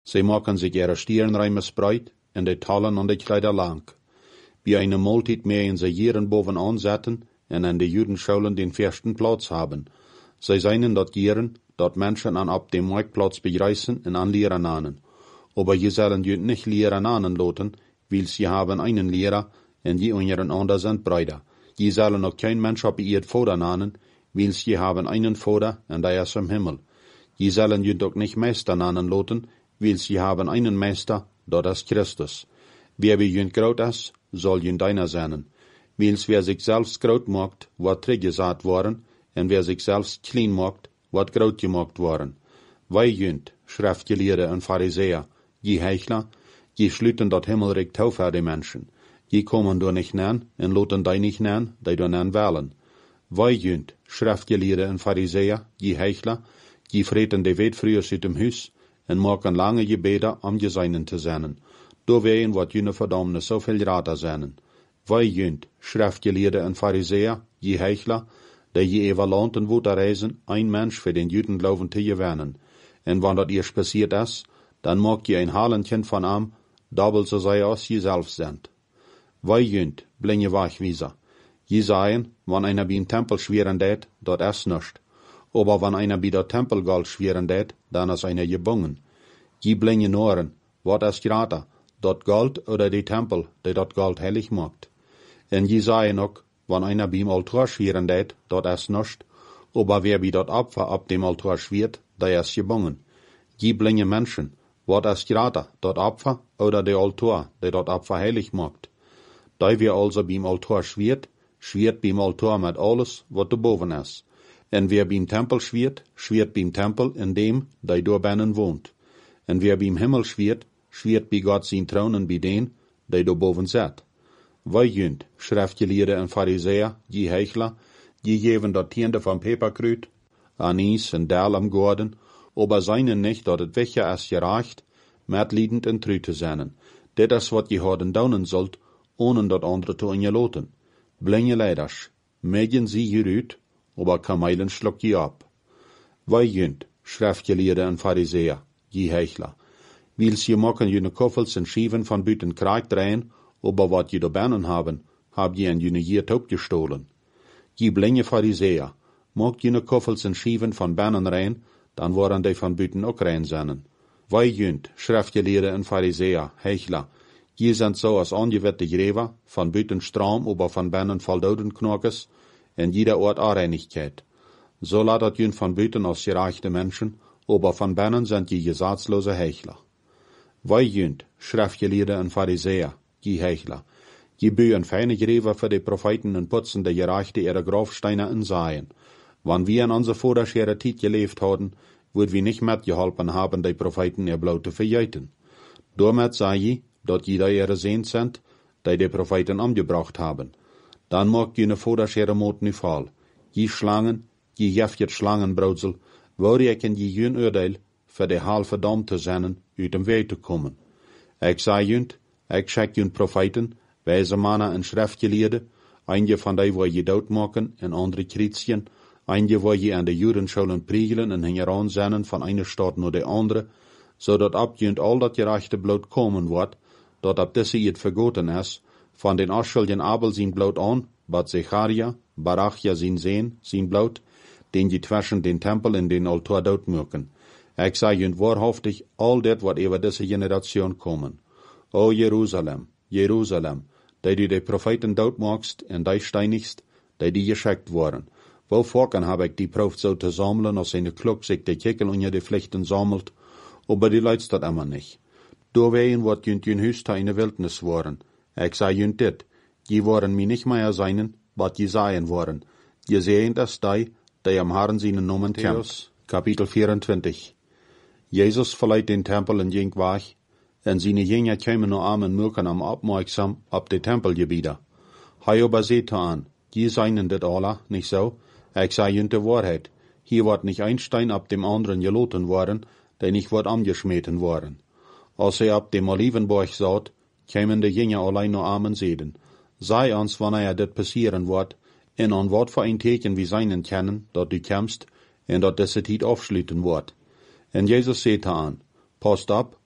Sie machen sich ihre Stirnreimes breit en de Tallen an de Kleider lang. Wie eine Multit mähen sie Jieren bovenaan zetten en an de Judenschulen den ersten Platz haben. Sie seien dort Jieren, dort Menschen an ab dem Marktplatz begreißen en an Lehren nahen. Aber je sollen jüd nicht Lehren nahen loten, weil sie haben einen Lehrer en die unseren ander sind Brüder. Je sollen auch kein Mensch ab ihr Vater nahen, weil sie haben einen Vater en der ist im Himmel. Je sollen jüd auch nicht Meister nahen loten, weil sie haben einen Meister, dort ist Christus. Wer wie jünd groot ist, soll jünd deiner sein. Weil wer sich selbst groot macht, wird zurückgesagt worden, en wer sich selbst klein macht, wird groot gemacht worden. Wij jünd, Schriftgelehrte und Pharisäer, je Heuchler, je schlüten dort Himmelreich tau für die Menschen. Je kommen du nicht nähen, en loten die nicht nähen, die du nähen wollen. Wij jünd, Schriftgelehrte und Pharisäer, je Heuchler, je freten de Wet früher uit dem Huis, en maken lange Gebete om je seinen te zijn. Door ween wat jene verdammne zoveel rater zijn. Wij jünd, Schriftgelehrte en Pharisäer, je Heuchler, die je evaluanten woeten reizen, ein Mensch für den Judenglauben te gewinnen. En wann dat eerst passiert is, dan maak je een halentchen van am, doppelt so sei als je zelf sind. Wij jünd, blinge wachwieser. Je seien, wann einer beim Tempel schweren deed, dort is nischt. Aber wann einer bei der Tempelgold schweren deed, dann is einer gebungen. Je blinge noren, wat is grater, dort Gold oder die Tempel, die dort Gold heilig macht. En je seien ook, wann einer beim Altar schweren deed, dort is nischt. Aber wer bei dort Opfer ab dem Altar schwert, der is gebungen. Je blinge Menschen, wat is grater, dort Opfer oder der Altar, der dort Opfer heilig macht. Da wir also beim Altar schwert beim Altar mit alles, wat boven is. En wer beim Tempel schwert beim Tempel in dem, der dort binnen wohnt. En wer beim Himmel schwert bei Gott sein Thronen bei den, der dort boven zit. Wij jünd, Schriftgelehrte en Pharisäer, je Heuchler, je geven dat Tiende van Peperkruid, Anis en Dal am Gordon, aber seinen nicht, dat het wegje is gereicht, met liedend en true te zijn. Dit is wat je houden daunen zult, ohne dat andere te ingeloten. Blinge leiders, medien sie geruut, aber Kameilen schluck je ab. Wij jünd, Schriftgelehrte en Pharisäer, je Heuchler, wils je maken jene koffels en schieven van buiten Kraag drehen, aber wat je da binnen haben, hab je en jene hier taub gestohlen. Je blinge Pharisäer, mag jene koffels en schieven van binnen rein, dan waren die van buiten ook rein zijn. Wij jünd, Schriftgelehrte en Pharisäer, Heuchler, je sind so als angewette Gräber, van buiten Strom, aber van binnen voldoden Knockes, en jeder Ort Areinigkeit. So ladet jün van buiten als gereichte Menschen, aber van binnen sind je gesatzlose Heuchler. Wij jünd, Schriftgelehrte en Pharisäer, je Heuchler, je bühen feine Gräber für die Propheten en putzen de gereichte ihre Grafsteine en Seien. Wann wir in unser vorderschere Tijd gelebt haben, würd wir nicht mitgeholfen haben, die Propheten ihr Blut zu verjeiten. Damit sei je, dat jeder ihre Sehn sind, die Propheten umgebracht haben. Dann mag jene vorderschere Mot nu fall. Je Schlangen, je jefjet Schlangenbroutsel, wou ik in je jün oordeel, für die half verdammt te zijn, uit dem Weg te komen. Ik zei jünd, ik schek jün Propheten, wijze mannen en Schriftgelehrte, einige van die wo je dood maken en andere Chrétien, einige wo je aan de Judenschulen priegelen en hingeran zijn van eine Stadt naar de andere, zodat ab jünd al dat gerechte bloed komen wordt, dat ab disse het vergoten is, van den Ascheljen Abel zijn bloed aan, bat Zecharia, Barachja zijn bloed, den je twischen den Tempel in den Altar dood maken. Ik zei jünd waarhaftig al dit wat over deze generation komen. O Jerusalem, Jerusalem, die du de Propheten dood maakst en die steinigst, die geschickt worden. Wo vorken heb ik die proeft zo te sammeln, als eine Klok sich de Kickel onder de Pflichten sammelt, aber die leidst dat immer nicht. Doorwegen wordt jünd jün Huis in de Wildnis worden. Ik zei jünd dit, je worden mi nicht mehr seinen, wat je seien worden. Je sehen das die am Herrn seinen Namen kämpft. Kapitel 24. Jesus verleiht den Tempel in jink weg, en seine Jünger kämen nur armen Mürken am aufmerksam ab de Tempelgebiete. Hij aber seht an, je seien dit alle, nicht so? Ich sei jünd de Wahrheit. Hier wird nicht ein Stein ab dem anderen geloten worden, der nicht wird angeschmeten worden. Als ab dem Olivenberg saht, kämen de Jünger allein nur armen Seden. Sei uns, wann dit passieren wird, en an wat für ein Teken wie seinen kennen, dat du kämst, en dat diese Tijd aufschlitten wird. En Jesus seht an, passt ab,